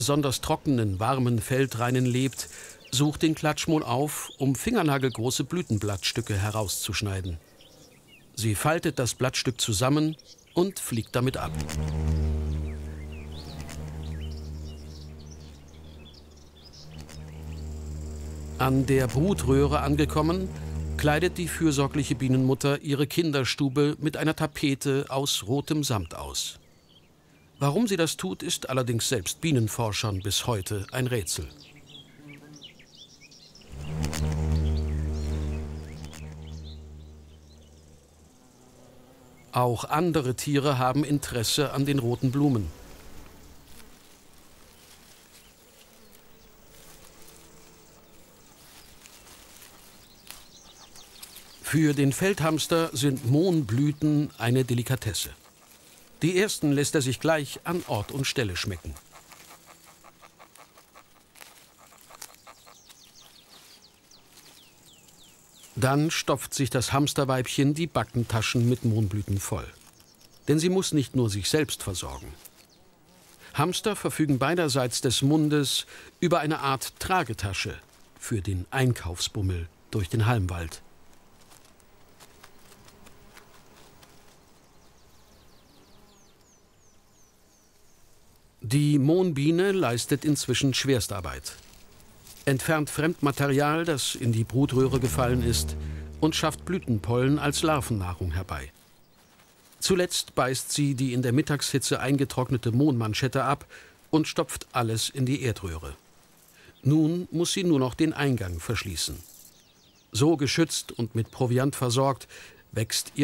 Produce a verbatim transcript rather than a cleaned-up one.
besonders trockenen, warmen Feldreinen lebt, sucht den Klatschmohn auf, um fingernagelgroße Blütenblattstücke herauszuschneiden. Sie faltet das Blattstück zusammen und fliegt damit ab. An der Brutröhre angekommen, kleidet die fürsorgliche Bienenmutter ihre Kinderstube mit einer Tapete aus rotem Samt aus. Warum sie das tut, ist allerdings selbst Bienenforschern bis heute ein Rätsel. Auch andere Tiere haben Interesse an den roten Blumen. Für den Feldhamster sind Mohnblüten eine Delikatesse. Die ersten lässt er sich gleich an Ort und Stelle schmecken. Dann stopft sich das Hamsterweibchen die Backentaschen mit Mohnblüten voll. Denn sie muss nicht nur sich selbst versorgen. Hamster verfügen beiderseits des Mundes über eine Art Tragetasche für den Einkaufsbummel durch den Halmwald. Die Mohnbiene leistet inzwischen Schwerstarbeit. Entfernt Fremdmaterial, das in die Brutröhre gefallen ist, und schafft Blütenpollen als Larvennahrung herbei. Zuletzt beißt sie die in der Mittagshitze eingetrocknete Mohnmanschette ab und stopft alles in die Erdröhre. Nun muss sie nur noch den Eingang verschließen. So geschützt und mit Proviant versorgt, wächst ihr